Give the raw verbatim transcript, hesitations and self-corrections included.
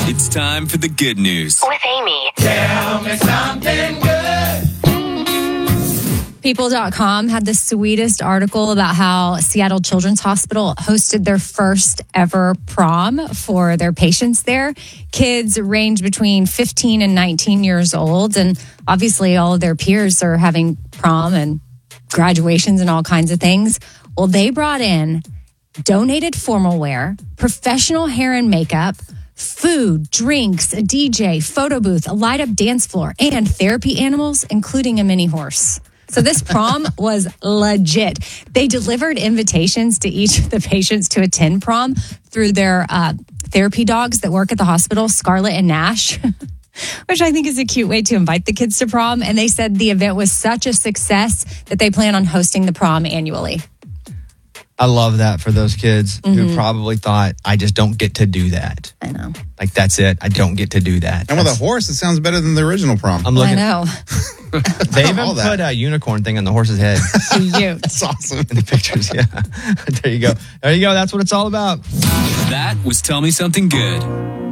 It's time for the good news. With Amy. Tell me something good. People dot com had the sweetest article about how Seattle Children's Hospital hosted their first ever prom for their patients there. Kids range between fifteen and nineteen years old. And obviously all of their peers are having prom and graduations and all kinds of things. Well, they brought in donated formal wear, professional hair and makeup, food, drinks, a D J, photo booth, a light-up dance floor, and therapy animals, including a mini horse. So this prom was legit. They delivered invitations to each of the patients to attend prom through their uh, therapy dogs that work at the hospital, Scarlett and Nash, which I think is a cute way to invite the kids to prom. And they said the event was such a success that they plan on hosting the prom annually. I love that for those kids mm-hmm. who probably thought, I just don't get to do that. I know. Like, that's it. I don't get to do that. And with a horse, it sounds better than the original prom. I'm looking. I know. They even put a unicorn thing on the horse's head. Cute. That's awesome. In the pictures, yeah. There you go. There you go. That's what it's all about. That was Tell Me Something Good.